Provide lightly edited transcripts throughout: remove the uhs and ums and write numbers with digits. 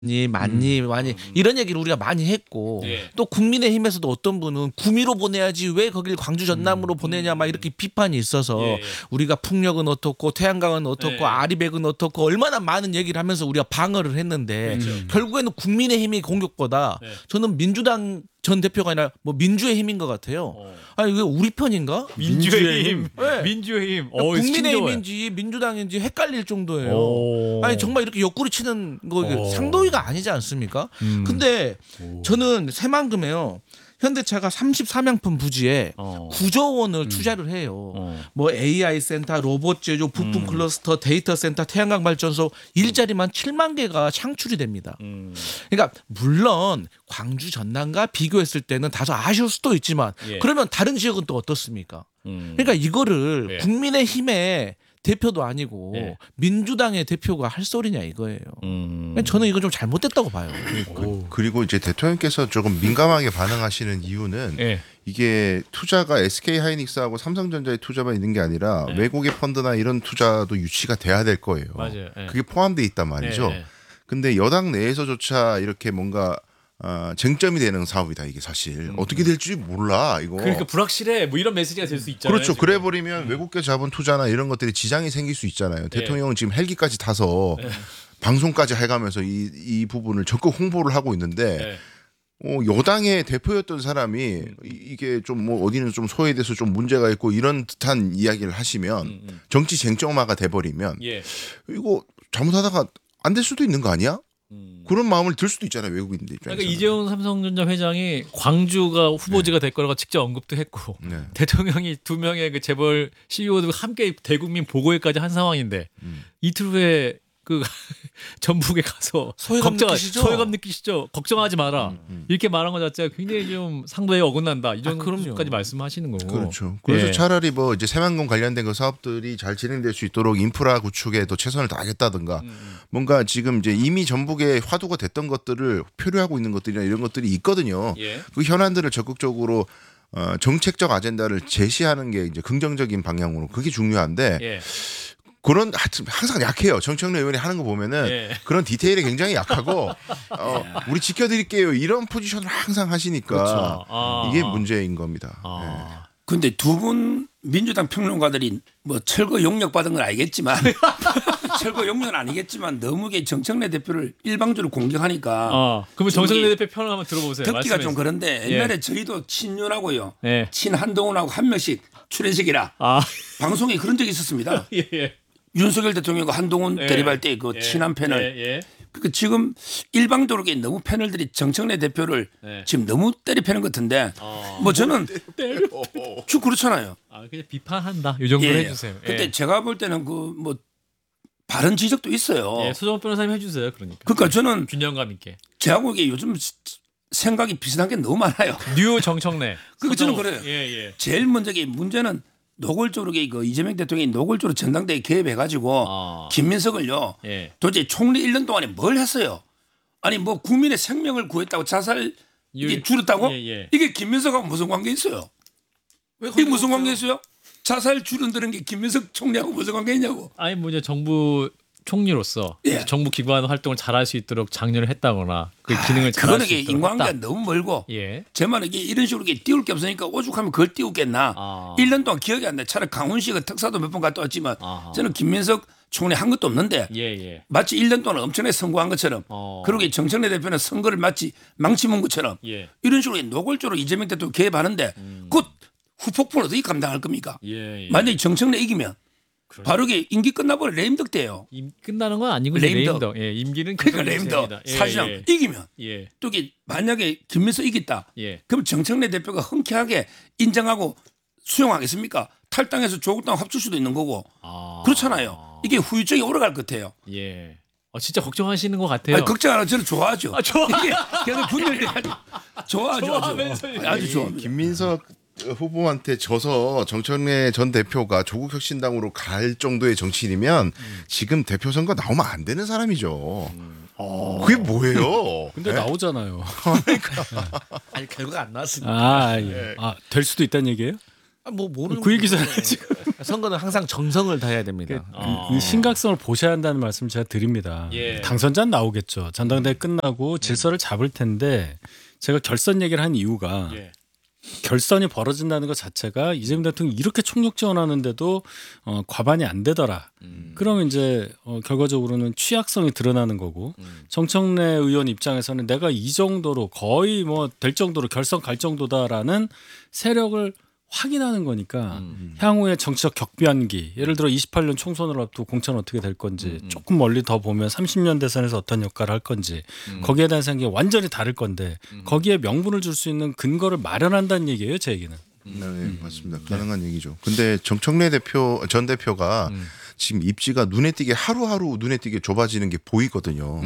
많이 이런 얘기를 우리가 많이 했고 또 국민의힘에서도 어떤 분은 구미로 보내야지 왜 거길 광주 전남으로 보내냐 막 이렇게 비판이 있어서 우리가 풍력은 어떻고 태양광은 어떻고 아리백은 어떻고 얼마나 많은 얘기를 하면서 우리가 방어를 했는데 결국에는 국민의힘의 공격보다 저는 민주당 전 대표가 아니라 뭐 민주의 힘인 것 같아요. 아니 이게 우리 편인가? 민주의 힘. 네. 민주의 힘. 국민의힘인지 민주당인지 헷갈릴 정도예요. 아니 정말 이렇게 옆구리 치는 거 상도위가 아니지 않습니까? 근데 저는 새만금에요. 현대차가 34명품 부지에 9조 원을 투자를 해요. 뭐 AI 센터, 로봇 제조, 부품 클러스터, 데이터 센터, 태양광 발전소 일자리만 7만 개가 창출이 됩니다. 그러니까 물론 광주 전남과 비교했을 때는 다소 아쉬울 수도 있지만 그러면 다른 지역은 또 어떻습니까? 그러니까 이거를 국민의힘의 대표도 아니고 민주당의 대표가 할 소리냐 이거예요. 저는 이거 좀 잘못됐다고 봐요. 그리고 이제 대통령께서 조금 민감하게 반응하시는 이유는 이게 투자가 SK 하이닉스하고 삼성전자의 투자만 있는 게 아니라 외국의 펀드나 이런 투자도 유치가 돼야 될 거예요. 맞아요. 그게 포함돼 있단 말이죠. 근데 여당 내에서조차 이렇게 뭔가 쟁점이 되는 사업이다 이게 사실 어떻게 될지 몰라 이거. 그러니까 불확실해 뭐 이런 메시지가 될 수 있잖아요. 그렇죠. 그래 버리면 외국계 자본 투자나 이런 것들이 지장이 생길 수 있잖아요. 대통령은 지금 헬기까지 타서 방송까지 해가면서 이 부분을 적극 홍보를 하고 있는데 여당의 대표였던 사람이 이게 좀 뭐 어디는 좀 소외돼서 좀 문제가 있고 이런 듯한 이야기를 하시면 정치 쟁점화가 돼버리면 이거 잘못하다가 안 될 수도 있는 거 아니야? 그런 마음을 들 수도 있잖아요. 외국인들 입장에서. 그러니까 이재용 삼성전자 회장이 광주가 후보지가 될 거라고 직접 언급도 했고 대통령이 두 명의 그 재벌 CEO도 함께 대국민 보고회까지 한 상황인데 이틀 후에 그 전북에 가서 소외감 느끼시죠? 걱정하지 마라. 이렇게 말한 것 자체가 굉장히 좀 상도에 어긋난다. 이 정도까지 말씀하시는 거고. 그렇죠. 그래서 차라리 뭐 이제 새만금 관련된 그 사업들이 잘 진행될 수 있도록 인프라 구축에 또 최선을 다하겠다든가 뭔가 지금 이제 이미 전북에 화두가 됐던 것들을 표류하고 있는 것들이나 이런 것들이 있거든요. 그 현안들을 적극적으로 정책적 아젠다를 제시하는 게 이제 긍정적인 방향으로 그게 중요한데 그런 항상 약해요. 정청래 의원이 하는 거 보면은 그런 디테일에 굉장히 약하고 우리 지켜드릴게요 이런 포지션을 항상 하시니까 이게 문제인 겁니다. 그런데 두 분 민주당 평론가들이 뭐 철거 용역 받은 건 알겠지만 철거 용역은 아니겠지만 너무 정청래 대표를 일방적으로 공격하니까 그러면 정청래 대표 편을 한번 들어보세요. 듣기가 말씀해 좀 그런데 옛날에 저희도 친윤하고요. 친한동훈하고 한 명씩 출연식이라 방송에 그런 적이 있었습니다. 윤석열 대통령과 한동훈 대립할 때 그 친한 패널. 그러니까 지금 일방적으로 너무 패널들이 정청래 대표를 지금 너무 때리 패는 것 같은데 뭐 저는 쭉 그렇잖아요. 그냥 비판한다. 이 정도로 해주세요. 근데 제가 볼 때는 그 뭐 바른 지적도 있어요. 소정원 변호사님 해주세요. 그러니까 저는 균형감 있게. 저하고 이게 요즘 생각이 비슷한 게 너무 많아요. 뉴 정청래. 그러니까 저는 그래요. 제일 먼저 문제는 노골적으로 그 이재명 대통령이 노골적으로 전당대회 개입해가지고 김민석을요. 도대체 총리 1년 동안에 뭘 했어요? 아니 뭐 국민의 생명을 구했다고 자살 이게 줄였다고? 이게 김민석하고 무슨 관계 있어요? 이게 무슨 관계 있어요? 자살 줄여드는 게 김민석 총리하고 무슨 관계 있냐고? 아니 뭐 이제 정부 총리로서 정부 기관 활동을 잘할 수 있도록 장려를 했다거나 그 기능을 잘할 수 있도록 인과관계가 너무 멀고 제 말은 이게 이런 식으로 띄울 게 없으니까 오죽하면 그걸 띄우겠나 1년 동안 기억이 안 나. 차라리 강훈 씨가 특사도 몇 번 갔다 왔지만 저는 김민석 총리 한 것도 없는데 마치 1년 동안 엄청나게 선거한 것처럼 그러게 정청래 대표는 선거를 마치 망치문 것처럼 이런 식으로 노골적으로 이재명 대통령 개입하는데 그 후폭풍을 어떻게 감당할 겁니까? 만약에 정청래 이기면 바로 이게 임기 끝나버려 레임덕 돼요. 끝나는 건 아니고 레임덕. 임기는 그러니까 레임덕 사실상 이기면 또 이게 만약에 김민석 이겼다. 그럼 정청래 대표가 흔쾌하게 인정하고 수용하겠습니까? 탈당해서 조국당 합칠 수도 있는 거고 그렇잖아요. 이게 후유증이 오래갈 것 같아요. 진짜 걱정하시는 것 같아요. 아니, 걱정 안 하고 저는 좋아하죠. 좋아. 이게 계속 분열돼 좋아하죠. 아주 좋아합니다. 김민석 후보한테 져서 정청래 전 대표가 조국혁신당으로 갈 정도의 정치인이면 지금 대표 선거 나오면 안 되는 사람이죠. 그게 뭐예요? 근데 나오잖아요. 아니 결과가 안 나왔습니다. 될 수도 있다는 얘기예요? 뭐 모르는 그 얘기잖아요 지금. 선거는 항상 정성을 다해야 됩니다. 이 심각성을 보셔야 한다는 말씀 제가 드립니다. 당선자는 나오겠죠. 전당대회 끝나고 질서를 잡을 텐데 제가 결선 얘기를 한 이유가 결선이 벌어진다는 것 자체가 이재명 대통령이 이렇게 총력 지원하는데도 과반이 안 되더라. 그러면 이제 결과적으로는 취약성이 드러나는 거고 정청래 의원 입장에서는 내가 이 정도로 거의 뭐 될 정도로 결선 갈 정도다라는 세력을 확인하는 거니까 향후에 정치적 격변기 예를 들어 28년 총선을 앞두고 공천 어떻게 될 건지 조금 멀리 더 보면 30년 대선에서 어떤 역할을 할 건지 거기에 대한 생각이 완전히 다를 건데 거기에 명분을 줄 수 있는 근거를 마련한다는 얘기예요, 제 얘기는. 네, 맞습니다. 가능한 얘기죠. 근데 정청래 전 대표가 지금 입지가 눈에 띄게 하루하루 눈에 띄게 좁아지는 게 보이거든요.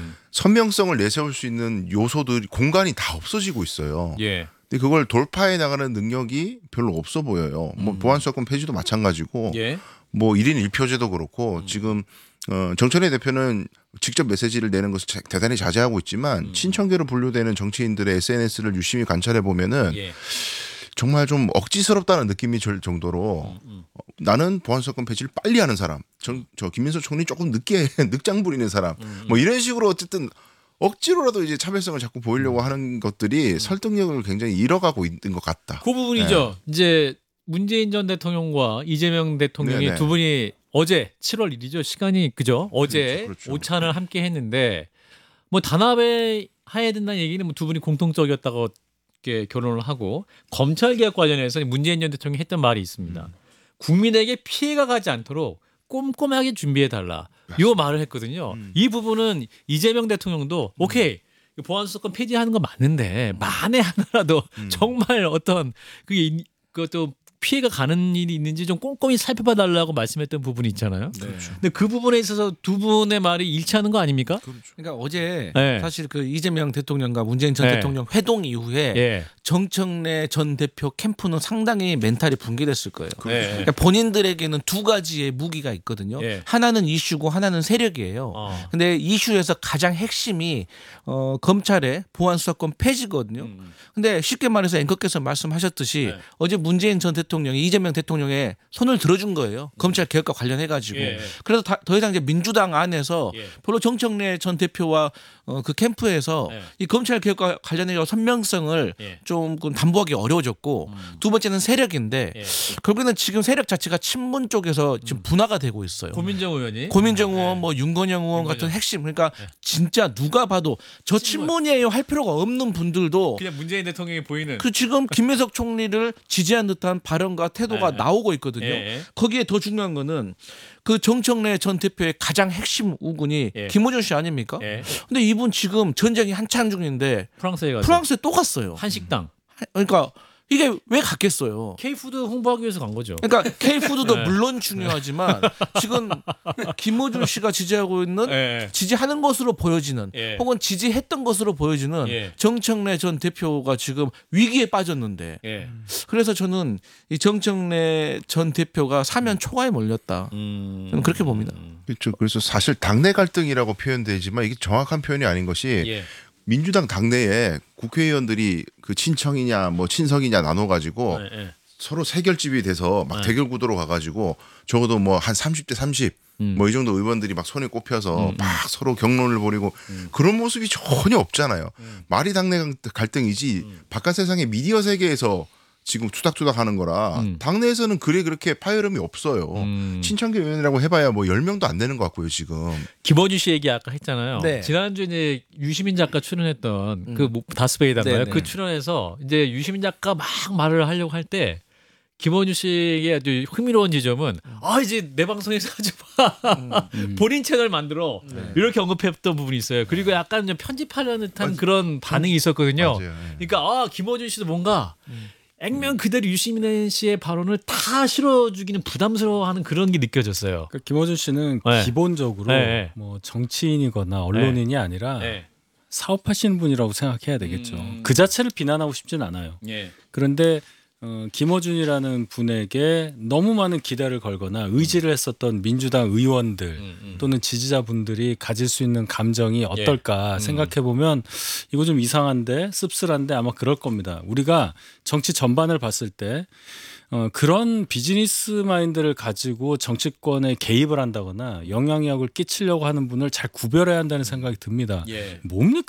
선명성을 내세울 수 있는 요소들 공간이 다 없어지고 있어요. 근데 그걸 돌파해 나가는 능력이 별로 없어 보여요. 뭐 보안수사권 폐지도 마찬가지고, 뭐 1인 1표제도 그렇고 지금 정청래 대표는 직접 메시지를 내는 것을 대단히 자제하고 있지만 친청계로 분류되는 정치인들의 SNS를 유심히 관찰해 보면은 정말 좀 억지스럽다는 느낌이 들 정도로 나는 보안수사권 폐지를 빨리 하는 사람, 저 김민석 총리 조금 늦게 늑장 부리는 사람, 뭐 이런 식으로 어쨌든. 억지로라도 이제 차별성을 자꾸 보이려고 하는 것들이 설득력을 굉장히 잃어가고 있는 것 같다. 그 부분이죠. 이제 문재인 전 대통령과 이재명 대통령이 두 분이 어제 7월 1일이죠. 시간이 그죠? 어제 그렇죠. 오찬을 함께 했는데 뭐 단합에 해야 된다는 얘기는 뭐 두 분이 공통적이었다고 이렇게 결론을 하고 검찰 개혁 관련해서 문재인 전 대통령이 했던 말이 있습니다. 국민에게 피해가 가지 않도록 꼼꼼하게 준비해 달라. 이 말을 했거든요. 이 부분은 이재명 대통령도 오케이 보안수사권 폐지하는 거 맞는데 만에 하나라도 정말 어떤 그것도 피해가 가는 일이 있는지 좀 꼼꼼히 살펴봐 달라고 말씀했던 부분이 있잖아요. 근데 그 부분에 있어서 두 분의 말이 일치하는 거 아닙니까? 그러니까 어제 사실 그 이재명 대통령과 문재인 전 대통령 회동 이후에 정청래 전 대표 캠프는 상당히 멘탈이 붕괴됐을 거예요. 그러니까 본인들에게는 두 가지의 무기가 있거든요. 하나는 이슈고 하나는 세력이에요. 근데 이슈에서 가장 핵심이 검찰의 보안수사권 폐지거든요. 근데 쉽게 말해서 앵커께서 말씀하셨듯이 어제 문재인 전 대통령이 이재명 대통령의 손을 들어준 거예요. 검찰 개혁과 관련해 가지고. 그래서 더 이상 이제 민주당 안에서 별로 정청래 전 대표와 그 캠프에서 이 검찰 개혁과 관련해 선명성을 조금 담보하기 어려워졌고 두 번째는 세력인데 결국에는 지금 세력 자체가 친문 쪽에서 지금 분화가 되고 있어요. 고민정 의원이 고민정 의원, 뭐 윤건영 의원 같은 핵심 그러니까 진짜 누가 봐도 저 친문이에요 할 필요가 없는 분들도 그냥 문재인 대통령이 보이는 그 지금 김민석 총리를 지지한 듯한 발언과 태도가 나오고 있거든요. 거기에 더 중요한 거는 그 정청래 전 대표의 가장 핵심 우군이 김어준 씨 아닙니까? 근데 이분 지금 전쟁이 한창 중인데 프랑스에 또 갔어요. 한식당. 그러니까 이게 왜 갔겠어요? K푸드 홍보하기 위해서 간 거죠. 그러니까 K푸드도 물론 중요하지만 지금 김어준 씨가 지지하고 있는 지지하는 것으로 보여지는 혹은 지지했던 것으로 보여지는 정청래 전 대표가 지금 위기에 빠졌는데 그래서 저는 이 정청래 전 대표가 사면 초과에 몰렸다. 저는 그렇게 봅니다. 그렇죠. 그래서 사실 당내 갈등이라고 표현되지만 이게 정확한 표현이 아닌 것이 민주당 당내에 국회의원들이 그 친청이냐 뭐 친석이냐 나눠가지고 서로 세결집이 돼서 막 대결 구도로 가가지고 적어도 뭐 한 30대 30 뭐 이 정도 의원들이 막 손에 꼽혀서 막 서로 격론을 벌이고 그런 모습이 전혀 없잖아요. 말이 당내 갈등이지 바깥 세상의 미디어 세계에서 지금 투닥투닥 하는 거라 당내에서는 그렇게 파열음이 없어요. 친청계 의원이라고 해봐야 뭐 10명도 안 되는 것 같고요 지금. 김어준 씨 얘기 아까 했잖아요. 지난주에 이제 유시민 작가 출연했던 그 다스베이다인가요? 그 출연해서 이제 유시민 작가 막 말을 하려고 할 때 김어준 씨의 아주 흥미로운 지점은 이제 내 방송에서 하지 마. 본인 채널 만들어. 이렇게 언급했던 부분이 있어요. 그리고 약간 좀 편집하려는 듯한 그런 반응이 있었거든요. 맞아요. 그러니까 김어준 씨도 뭔가 액면 그대로 유시민 씨의 발언을 다 실어주기는 부담스러워하는 그런 게 느껴졌어요. 그러니까 김어준 씨는 기본적으로 뭐 정치인이거나 언론인이 아니라 사업하시는 분이라고 생각해야 되겠죠. 그 자체를 비난하고 싶진 않아요. 그런데 김어준이라는 분에게 너무 많은 기대를 걸거나 의지를 했었던 민주당 의원들 또는 지지자분들이 가질 수 있는 감정이 어떨까 생각해 보면 이거 좀 이상한데 씁쓸한데 아마 그럴 겁니다. 우리가 정치 전반을 봤을 때 그런 비즈니스 마인드를 가지고 정치권에 개입을 한다거나 영향력을 끼치려고 하는 분을 잘 구별해야 한다는 생각이 듭니다. 뭡니까?